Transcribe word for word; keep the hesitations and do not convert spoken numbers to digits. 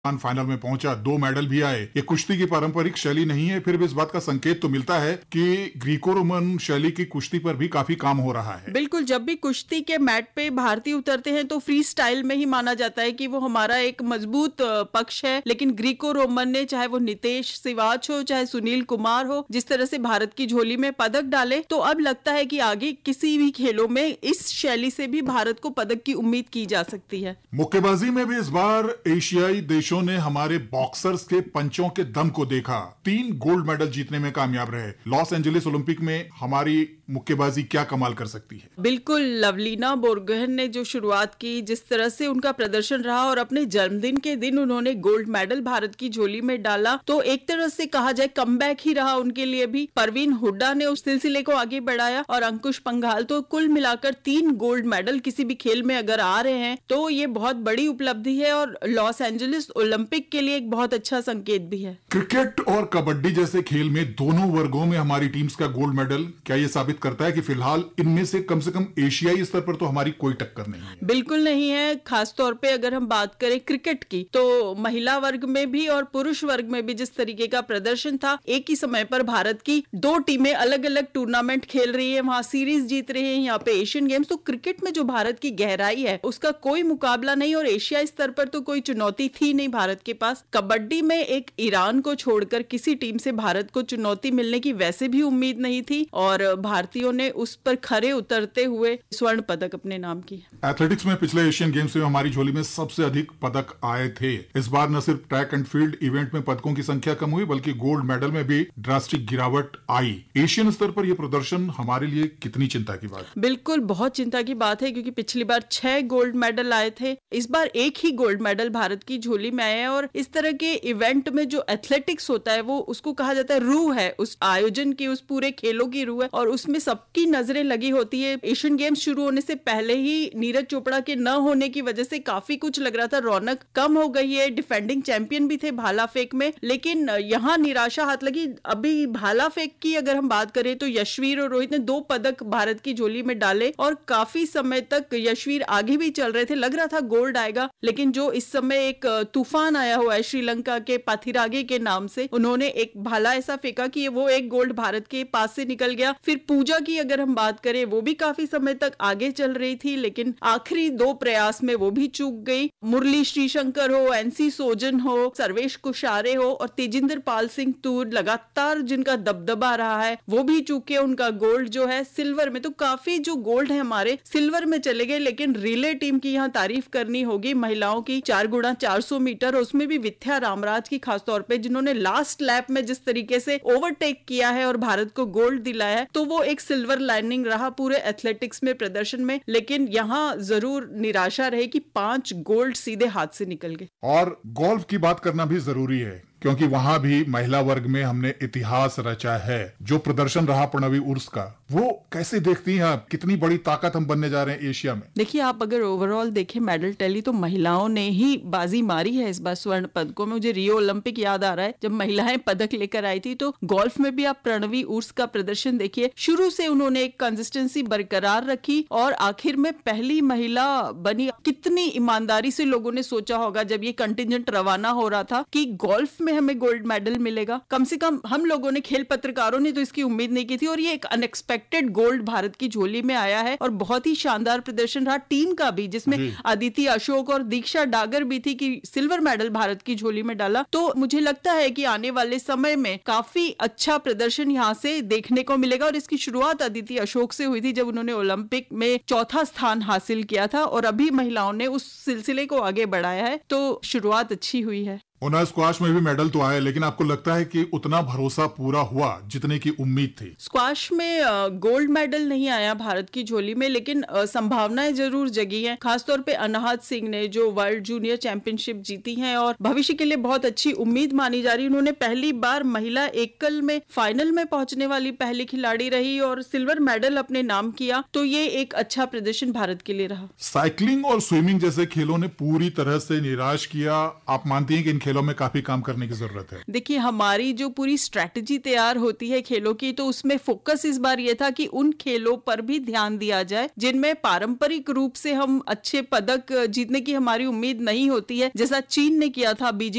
Final में पहुंचा, दो मेडल भी आए। ये कुश्ती की पारंपरिक शैली नहीं है, फिर भी इस बात का संकेत तो मिलता है कि ग्रीको रोमन शैली की कुश्ती पर भी काफी काम हो रहा है। बिल्कुल, जब भी कुश्ती के मैट पे भारतीय उतरते हैं तो फ्री स्टाइल में ही माना जाता है कि वो हमारा एक मजबूत पक्ष है, लेकिन ग्रीको रोमन ने, चाहे वो नितेश सिवाच हो चाहे सुनील कुमार हो, जिस तरह से भारत की झोली में पदक डाले, तो अब लगता है कि आगे किसी भी खेलों में इस शैली से भी भारत को पदक की उम्मीद की जा सकती है। मुक्केबाजी में भी इस बार एशियाई देशों ने हमारे बॉक्सर्स के पंचों के दम को देखा, तीन गोल्ड मेडल जीतने में कामयाब रहे। लॉस एंजलिस ओलंपिक में हमारी मुक्केबाजी क्या कमाल कर सकती है। बिल्कुल, लवलीना बोरगोहेन ने जो शुरुआत की, जिस तरह से उनका प्रदर्शन रहा और अपने जन्मदिन के दिन उन्होंने गोल्ड मेडल भारत की झोली में डाला, तो एक तरह से कहा जाए कमबैक ही रहा उनके लिए भी। परवीन हुड्डा ने उस सिलसिले को आगे बढ़ाया और अंकुश पंघाल, तो कुल मिलाकर तीन गोल्ड मेडल किसी भी खेल में अगर आ रहे हैं तो ये बहुत बड़ी उपलब्धि है और लॉस एंजलिस ओलंपिक के लिए एक बहुत अच्छा संकेत भी है। क्रिकेट और कबड्डी जैसे खेल में दोनों वर्गों में हमारी टीम्स का गोल्ड मेडल क्या ये साबित करता है कि फिलहाल इनमें से कम से कम एशियाई स्तर पर तो हमारी कोई टक्कर नहीं है। बिल्कुल नहीं है। खासतौर पे अगर हम बात करें क्रिकेट की, तो महिला वर्ग में भी और पुरुष वर्ग में भी जिस तरीके का प्रदर्शन था, एक ही समय पर भारत की दो टीमें अलग अलग टूर्नामेंट खेल रही है, वहां सीरीज जीत रही है, यहाँ पे एशियन गेम्स, तो क्रिकेट में जो भारत की गहराई है उसका कोई मुकाबला नहीं और एशियाई स्तर पर तो कोई चुनौती थी नहीं भारत के पास। कबड्डी में एक ईरान को छोड़कर किसी टीम से भारत को चुनौती मिलने की वैसे भी उम्मीद नहीं थी और भारतीयों ने उस पर खरे उतरते हुए स्वर्ण पदक अपने नाम की। एथलेटिक्स में पिछले एशियन गेम्स में हमारी झोली में सबसे अधिक पदक आए थे। इस बार न सिर्फ ट्रैक एंड फील्ड इवेंट में पदकों की संख्या कम हुई, बल्कि गोल्ड मेडल में भी ड्रास्टिक गिरावट आई। एशियन स्तर पर यह प्रदर्शन हमारे लिए कितनी चिंता की बात है? बिल्कुल, बहुत चिंता की बात है, क्योंकि पिछली बार छह गोल्ड मेडल आए थे, इस बार एक ही गोल्ड मेडल भारत की झोली में आया है। और इस तरह के इवेंट में जो एथलेटिक्स होता है वो उसको कहा जाता है रूह है, उस आयोजन की, उस पूरे खेलों की रूह है और उसमें सबकी नजरें लगी होती है। एशियन गेम्स शुरू होने से पहले ही नीरज चोपड़ा के न होने की वजह से काफी कुछ लग रहा था, रौनक कम हो गई है। डिफेंडिंग चैंपियन भी थे भाला फेंक में, लेकिन यहाँ निराशा हाथ लगी। अभी भाला फेंक की अगर हम बात करें तो यशवीर और रोहित ने दो पदक भारत की झोली में डाले और काफी समय तक यशवीर आगे भी चल रहे थे, लग रहा था गोल्ड आएगा, लेकिन जो इस समय एक तूफान आया हुआ है श्रीलंका के पाथिरागे के नाम से, उन्होंने एक भाला ऐसा फेंका कि वो एक गोल्ड भारत के पास से निकल गया। फिर पूजा की अगर हम बात करें, वो भी काफी समय तक आगे चल रही थी, लेकिन आखिरी दो प्रयास में वो भी चूक गई। मुरली श्रीशंकर हो, एनसी सोजन हो, सर्वेश कुशारे हो और तेजिंदर पाल सिंह तूर लगातार जिनका दबदबा रहा है, वो भी चूके। उनका गोल्ड जो है सिल्वर में, तो काफी जो गोल्ड है हमारे सिल्वर में चले गए। लेकिन रिले टीम की यहाँ तारीफ करनी होगी, महिलाओं की चार गुणा चार सौ मीटर, उसमें भी विद्या रामराज की खासतौर पे, जिन्होंने लास्ट लैप में जिस तरीके से ओवरटेक किया है और भारत को गोल्ड दिलाया है, तो वो एक सिल्वर लाइनिंग रहा पूरे एथलेटिक्स में प्रदर्शन में। लेकिन यहाँ जरूर निराशा रहे कि पांच गोल्ड सीधे हाथ से निकल गए। और गोल्फ की बात करना भी जरूरी है, क्योंकि वहां भी महिला वर्ग में हमने इतिहास रचा है। जो प्रदर्शन रहा प्रणवी उर्स का, वो कैसे देखती हैं आप? कितनी बड़ी ताकत हम बनने जा रहे हैं एशिया में। देखिए, आप अगर ओवरऑल देखें मेडल टैली, तो महिलाओं ने ही बाजी मारी है इस बार स्वर्ण पदकों में। मुझे रियो ओलंपिक याद आ रहा है, जब महिलाएं पदक लेकर आई थी। तो गोल्फ में भी आप प्रणवी उर्स का प्रदर्शन देखिए, शुरू से उन्होंने एक कंसिस्टेंसी बरकरार रखी और आखिर में पहली महिला बनी। कितनी ईमानदारी से लोगों ने सोचा होगा जब ये कंटिजेंट रवाना हो रहा था कि गोल्फ में हमें गोल्ड मेडल मिलेगा। कम से कम हम लोगों ने, खेल पत्रकारों ने तो इसकी उम्मीद नहीं की थी और ये एक अनएक्सपेक्टेड गोल्ड भारत की झोली में आया है और बहुत ही शानदार प्रदर्शन रहा टीम का भी, जिसमें अदिति अशोक और दीक्षा डागर भी थी कि सिल्वर मेडल भारत की झोली में डाला। तो मुझे लगता है कि आने वाले समय में काफी अच्छा प्रदर्शन यहाँ से देखने को मिलेगा और इसकी शुरुआत अदिति अशोक से हुई थी, जब उन्होंने ओलंपिक में चौथा स्थान हासिल किया था और अभी महिलाओं ने उस सिलसिले को आगे बढ़ाया है, तो शुरुआत अच्छी हुई है। उन्हें स्क्वाश में भी मेडल तो आए, लेकिन आपको लगता है कि उतना भरोसा पूरा हुआ जितने की उम्मीद थी? स्क्वाश में गोल्ड मेडल नहीं आया भारत की झोली में, लेकिन संभावनाएं जरूर जगी हैं। खासतौर पे अनाहत सिंह ने जो वर्ल्ड जूनियर चैंपियनशिप जीती है और भविष्य के लिए बहुत अच्छी उम्मीद मानी जा रही है। उन्होंने पहली बार महिला एकल में फाइनल में पहुंचने वाली पहली खिलाड़ी रही और सिल्वर मेडल अपने नाम किया, तो ये एक अच्छा प्रदर्शन भारत के लिए रहा। साइकिलिंग और स्विमिंग जैसे खेलों ने पूरी तरह से निराश किया। आप मानती हैं कि इन खेलों में काफी काम करने की जरूरत है? देखिए, हमारी जो पूरी स्ट्रैटेजी तैयार होती है खेलों की, तो उसमें फोकस इस बार ये था कि उन खेलों पर भी ध्यान दिया जाए जिनमें पारंपरिक रूप से हम अच्छे पदक जीतने की हमारी उम्मीद नहीं होती है, जैसा चीन ने किया था बीजिंग